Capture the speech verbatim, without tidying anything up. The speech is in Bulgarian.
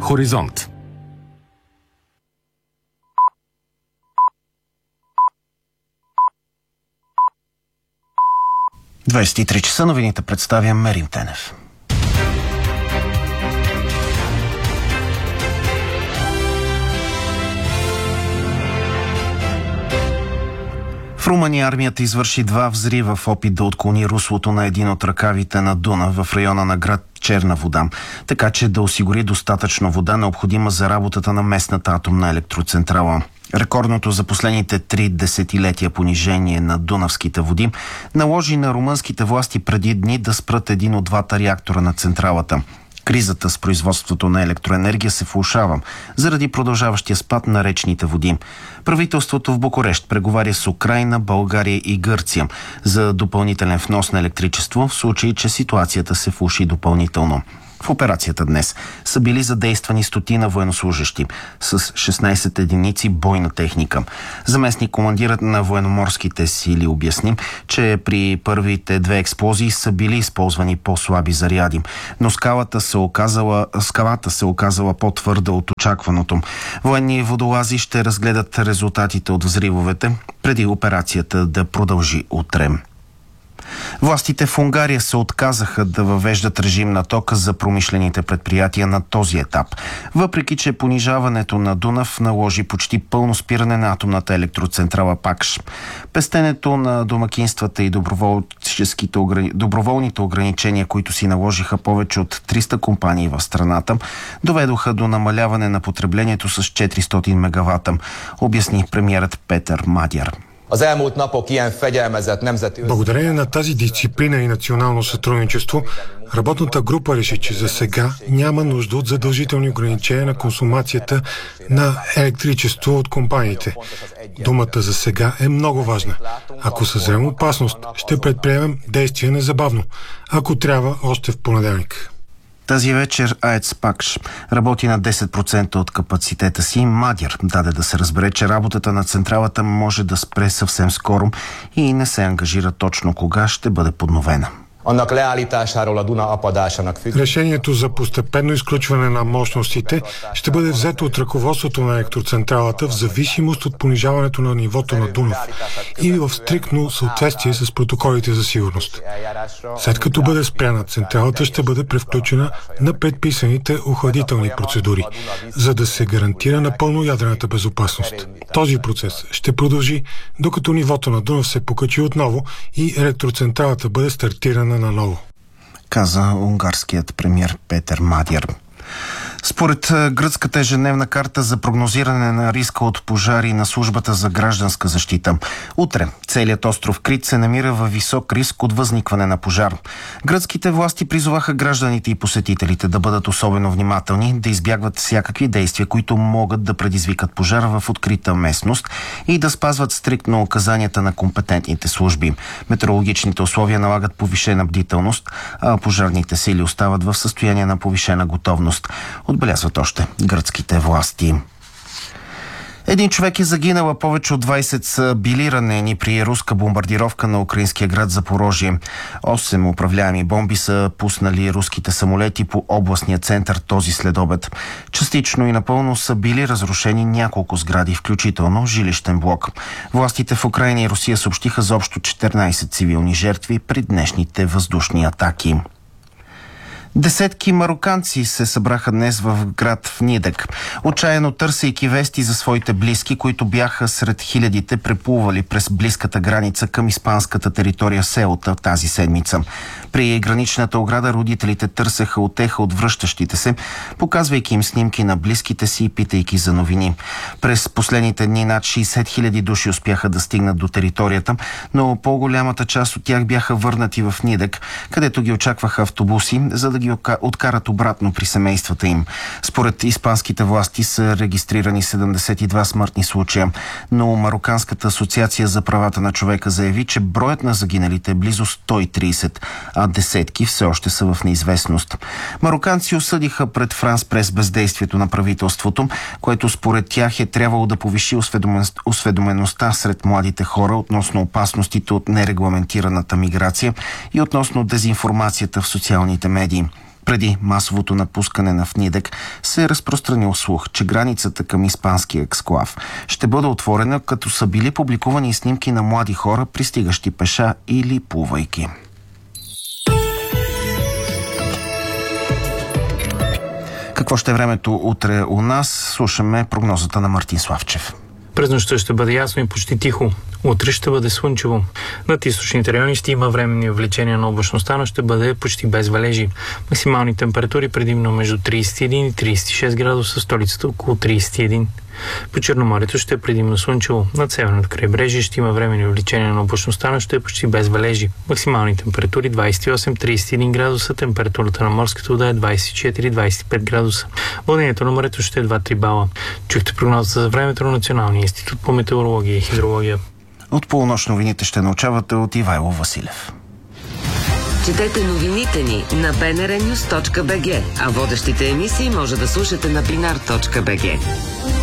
Хоризонт. двадесет и три часа, новините представя Мерин Тенев. В Румъния армията извърши два взрива в опит да отклони руслото на един от ръкавите на Дунав в района на град Черна вода, така че да осигури достатъчно вода, необходима за работата на местната атомна електроцентрала. Рекордното за последните три десетилетия понижение на дунавските води наложи на румънските власти преди дни да спрат един от двата реактора на централата. Кризата с производството на електроенергия се влошава заради продължаващия спад на речните води. Правителството в Букурещ преговаря с Украйна, България и Гърция за допълнителен внос на електричество в случай, че ситуацията се влоши допълнително. В операцията днес са били задействани стотина военнослужещи с шестнадесет единици бойна техника. Заместник командирът на военноморските сили обясни, че при първите две експлозии са били използвани по-слаби заряди, но скалата се оказала, скалата се оказала по-твърда от очакваното. Военни водолази ще разгледат резултатите от взривовете преди операцията да продължи утре. Властите в Унгария се отказаха да въвеждат режим на тока за промишлените предприятия на този етап, въпреки че понижаването на Дунав наложи почти пълно спиране на атомната електроцентрала Пакш. Пестенето на домакинствата и доброволните ограничения, които си наложиха повече от триста компании в страната, доведоха до намаляване на потреблението с четиристотин мегавата, обясни премиерът Петър Мадяр. Благодарение на тази дисциплина и национално сътрудничество, работната група реши, че за сега няма нужда от задължителни ограничения на консумацията на електричество от компаниите. Думата за сега е много важна. Ако съзрем опасност, ще предприемем действия незабавно. Ако трябва, още в понеделник. Тази вечер АЕЦ Пакш работи на десет процента от капацитета си. Мадяр даде да се разбере, че работата на централата може да спре съвсем скоро и не се ангажира точно кога ще бъде подновена. Решението за постепенно изключване на мощностите ще бъде взето от ръководството на електроцентралата в зависимост от понижаването на нивото на Дунав и в стриктно съответствие с протоколите за сигурност. След като бъде спряна, централата ще бъде превключена на предписаните охладителни процедури, за да се гарантира напълно ядрената безопасност. Този процес ще продължи, докато нивото на Дунав се покачи отново и електроцентралата бъде стартирана наново, каза унгарският премиер Петър Мадяр. Според гръцката ежедневна карта за прогнозиране на риска от пожари на службата за гражданска защита, утре целият остров Крит се намира във висок риск от възникване на пожар. Гръцките власти призоваха гражданите и посетителите да бъдат особено внимателни, да избягват всякакви действия, които могат да предизвикат пожар в открита местност и да спазват стриктно указанията на компетентните служби. Метеорологичните условия налагат повишена бдителност, а пожарните сили остават в състояние на повишена готовност, отбелязват още гръцките власти. Един човек е загинал, а повече от двадесет са били ранени при руска бомбардировка на украинския град Запорожие. Осем управляеми бомби са пуснали руските самолети по областния център този следобед. Частично и напълно са били разрушени няколко сгради, включително жилищен блок. Властите в Украйна и Русия съобщиха за общо четиринадесет цивилни жертви при днешните въздушни атаки. Десетки мароканци се събраха днес в град Внидек, отчаяно търсейки вести за своите близки, които бяха сред хилядите преплували през близката граница към испанската територия Сеута тази седмица. При граничната ограда родителите търсеха утеха от връщащите се, показвайки им снимки на близките си и питайки за новини. През последните дни над шейсет хиляди души успяха да стигнат до територията, но по-голямата част от тях бяха върнати в Нидек, където ги очакваха автобуси, за да ги откарат обратно при семействата им. Според испанските власти са регистрирани седемдесет и два смъртни случая, но Мароканската асоциация за правата на човека заяви, че броят на загиналите е близо сто и тридесет, а десетки все още са в неизвестност. Мароканци осъдиха пред Франс Прес бездействието на правителството, което според тях е трябвало да повиши осведомеността сред младите хора относно опасностите от нерегламентираната миграция и относно дезинформацията в социалните медии. Преди масовото напускане на Внидек се е разпространил слух, че границата към испанския ексклав ще бъде отворена, като са били публикувани снимки на млади хора, пристигащи пеша или плувайки. Какво ще е времето утре у нас? Слушаме прогнозата на Мартин Славчев. През нощта ще бъде ясно и почти тихо. Утре ще бъде слънчево. Над източните райони ще има временни увеличения на облачността, но ще бъде почти без валежи. Максимални температури предимно между тридесет и един и тридесет и шест градуса, столицата около тридесет и един. По Черноморието ще е предимно слънчево. Над северното крайбрежие ще има временни увеличения на облачността, но ще е почти без валежи. Максимални температури двадесет и осем до тридесет и един градуса, температурата на морската вода е двадесет и четири до двадесет и пет градуса. Вълнението на морето ще е два до три бала. Чухте прогнозата за времето на Националния институт по метеорология и хидрология. От полунощ новините ще научавате от Ивайло Василев. Четете новините ни на би ен ар нюс точка би джи, а водещите емисии може да слушате на бинар точка би джи.